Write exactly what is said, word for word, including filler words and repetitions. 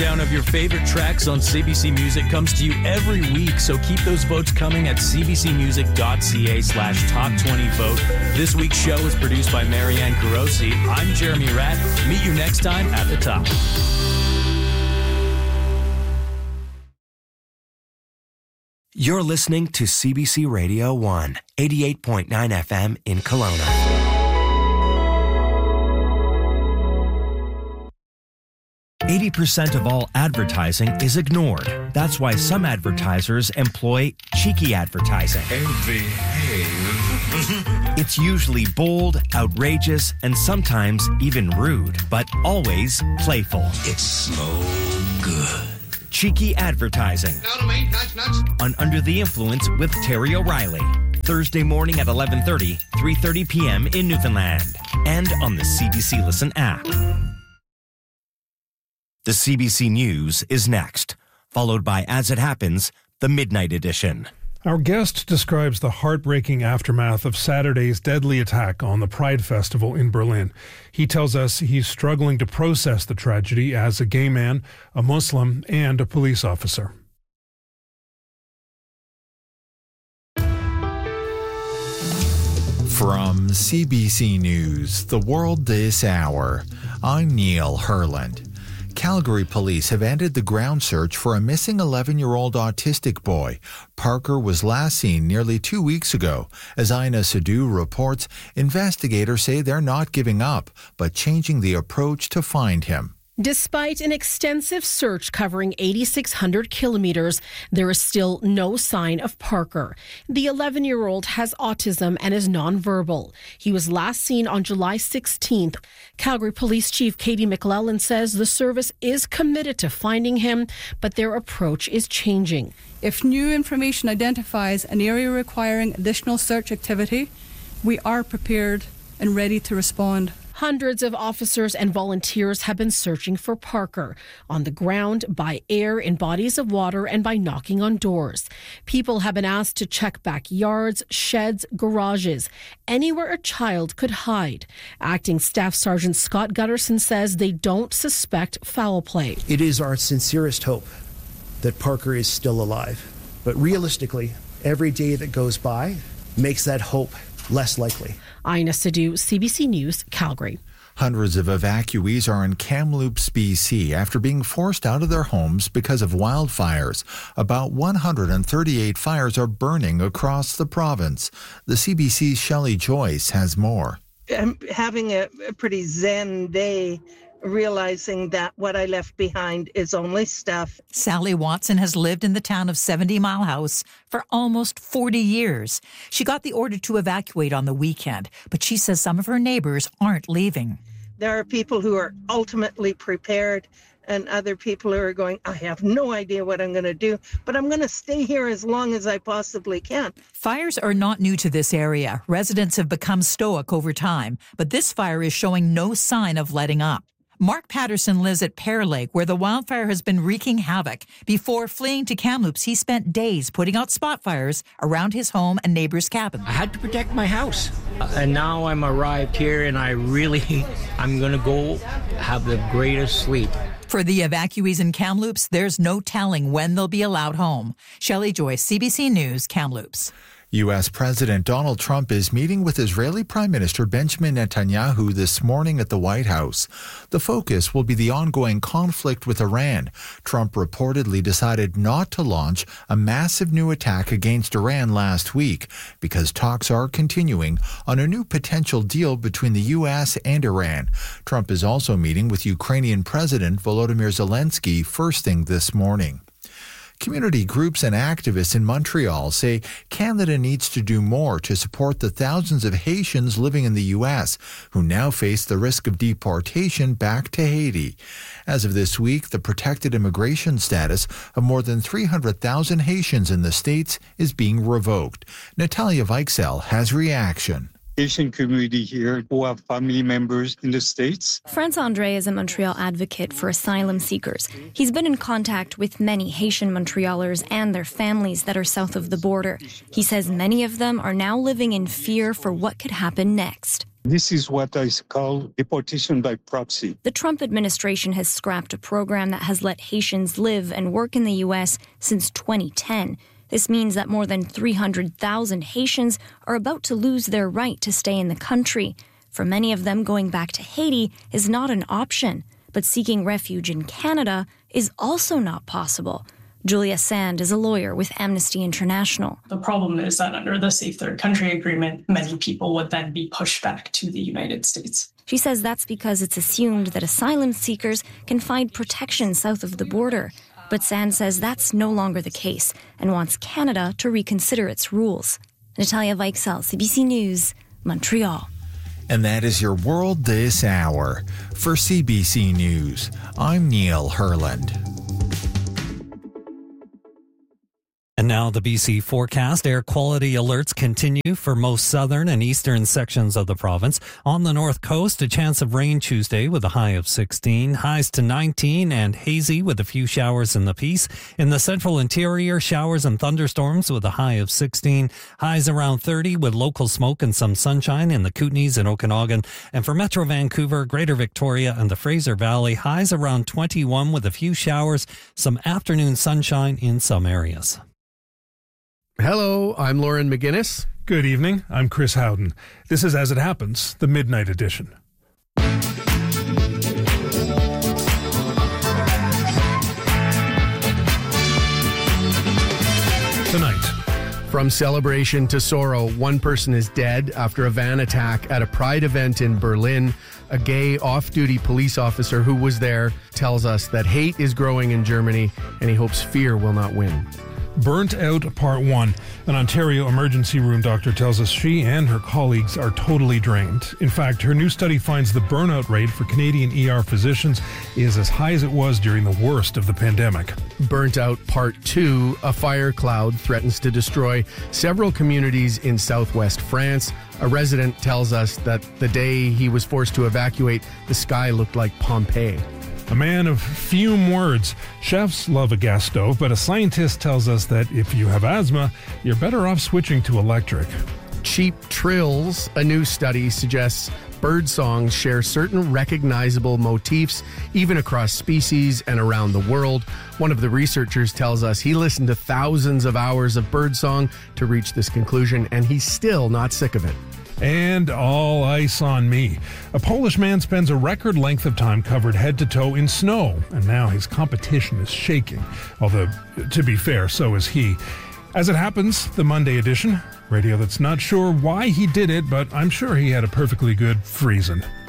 rundown of your favorite tracks on C B C Music comes to you every week, so keep those votes coming at cbcmusic.ca slash top 20 vote. This week's show is produced by Marianne Carosi. I'm Jeremy Ratt. Meet you next time at the top. You're listening to C B C Radio one, eighty-eight point nine F M in Kelowna. eighty percent of all advertising is ignored. That's why some advertisers employ cheeky advertising. It's usually bold, outrageous, and sometimes even rude, but always playful. It's so good. Cheeky advertising. Now to me, nuts, nuts. On Under the Influence with Terry O'Reilly. Thursday morning at eleven thirty, three thirty p.m. in Newfoundland. And on the C B C Listen app. The C B C News is next, followed by As It Happens, the Midnight Edition. Our guest describes the heartbreaking aftermath of Saturday's deadly attack on the Pride Festival in Berlin. He tells us he's struggling to process the tragedy as a gay man, a Muslim, and a police officer. From C B C News, The World This Hour, I'm Neil Herland. Calgary police have ended the ground search for a missing eleven-year-old autistic boy. Parker was last seen nearly two weeks ago. As Ina Sadhu reports, investigators say they're not giving up, but changing the approach to find him. Despite an extensive search covering eighty-six hundred kilometers, there is still no sign of Parker. The eleven-year-old has autism and is nonverbal. He was last seen on July sixteenth. Calgary Police Chief Katie McLellan says the service is committed to finding him, but their approach is changing. If new information identifies an area requiring additional search activity, we are prepared and ready to respond. Hundreds of officers and volunteers have been searching for Parker on the ground, by air, in bodies of water, and by knocking on doors. People have been asked to check backyards, sheds, garages, anywhere a child could hide. Acting Staff Sergeant Scott Gutterson says they don't suspect foul play. It is our sincerest hope that Parker is still alive. But realistically, every day that goes by makes that hope less likely. Ina Sadhu, C B C News, Calgary. Hundreds of evacuees are in Kamloops, B C, after being forced out of their homes because of wildfires. About one hundred thirty-eight fires are burning across the province. The C B C's Shelley Joyce has more. I'm having a, a pretty zen day, realizing that what I left behind is only stuff. Sally Watson has lived in the town of seventy Mile House for almost forty years. She got the order to evacuate on the weekend, but she says some of her neighbors aren't leaving. There are people who are ultimately prepared and other people who are going, I have no idea what I'm going to do, but I'm going to stay here as long as I possibly can. Fires are not new to this area. Residents have become stoic over time, but this fire is showing no sign of letting up. Mark Patterson lives at Pear Lake, where the wildfire has been wreaking havoc. Before fleeing to Kamloops, he spent days putting out spot fires around his home and neighbors' cabins. I had to protect my house. Uh, and now I'm arrived here, and I really, I'm going to go have the greatest sleep. For the evacuees in Kamloops, there's no telling when they'll be allowed home. Shelley Joyce, C B C News, Kamloops. U S. President Donald Trump is meeting with Israeli Prime Minister Benjamin Netanyahu this morning at the White House. The focus will be the ongoing conflict with Iran. Trump reportedly decided not to launch a massive new attack against Iran last week because talks are continuing on a new potential deal between the U S and Iran. Trump is also meeting with Ukrainian President Volodymyr Zelensky first thing this morning. Community groups and activists in Montreal say Canada needs to do more to support the thousands of Haitians living in the U S who now face the risk of deportation back to Haiti. As of this week, the protected immigration status of more than three hundred thousand Haitians in the States is being revoked. Natalia Weichsel has reaction. Haitian community here who have family members in the States. France Andre is a Montreal advocate for asylum seekers. He's been in contact with many Haitian Montrealers and their families that are south of the border. He says many of them are now living in fear for what could happen next. This is what is called deportation by proxy. The Trump administration has scrapped a program that has let Haitians live and work in the U S since twenty ten. This means that more than three hundred thousand Haitians are about to lose their right to stay in the country. For many of them, going back to Haiti is not an option, but seeking refuge in Canada is also not possible. Julia Sand is a lawyer with Amnesty International. The problem is that under the Safe Third Country Agreement, many people would then be pushed back to the United States. She says that's because it's assumed that asylum seekers can find protection south of the border. But Sand says that's no longer the case and wants Canada to reconsider its rules. Natalia Weichsel, C B C News, Montreal. And that is your world this hour. For C B C News, I'm Neil Herland. And now the B C forecast. Air quality alerts continue for most southern and eastern sections of the province. On the north coast, a chance of rain Tuesday with a high of sixteen, highs to nineteen, and hazy with a few showers in the Peace. In the central interior, showers and thunderstorms with a high of sixteen, highs around thirty with local smoke and some sunshine in the Kootenays and Okanagan. And for Metro Vancouver, Greater Victoria, and the Fraser Valley, highs around twenty-one with a few showers, some afternoon sunshine in some areas. Hello, I'm Lauren McGinnis. Good evening, I'm Chris Howden. This is As It Happens, the Midnight Edition. Tonight. From celebration to sorrow, one person is dead after a van attack at a Pride event in Berlin. A gay off-duty police officer who was there tells us that hate is growing in Germany and he hopes fear will not win. Burnt Out Part one. An Ontario emergency room doctor tells us she and her colleagues are totally drained. In fact, her new study finds the burnout rate for Canadian E R physicians is as high as it was during the worst of the pandemic. Burnt Out Part two. A fire cloud threatens to destroy several communities in southwest France. A resident tells us that the day he was forced to evacuate, the sky looked like Pompeii. A man of few words. Chefs love a gas stove, but a scientist tells us that if you have asthma, you're better off switching to electric. Cheap trills. A new study suggests bird songs share certain recognizable motifs, even across species and around the world. One of the researchers tells us he listened to thousands of hours of birdsong to reach this conclusion, and he's still not sick of it. And all ice on me. A Polish man spends a record length of time covered head to toe in snow, and now his competition is shaking. Although, to be fair, so is he. As it happens, the Monday edition, radio that's not sure why he did it, but I'm sure he had a perfectly good reason.